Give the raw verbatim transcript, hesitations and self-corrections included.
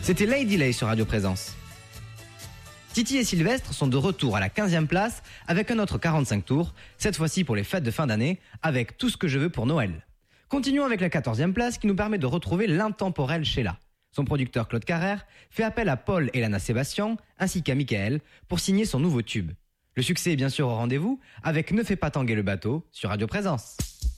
C'était Lady Lay sur Radio Présence. Titi et Sylvestre sont de retour à la quinzième place avec un autre quarante-cinq tours, cette fois-ci pour les fêtes de fin d'année, avec Tout ce que je veux pour Noël. Continuons avec la quatorzième place qui nous permet de retrouver l'intemporel Sheila. Son producteur Claude Carrère fait appel à Paul et Lana Sébastien ainsi qu'à Michael pour signer son nouveau tube. Le succès est bien sûr au rendez-vous avec Ne fais pas tanguer le bateau sur Radio Présence.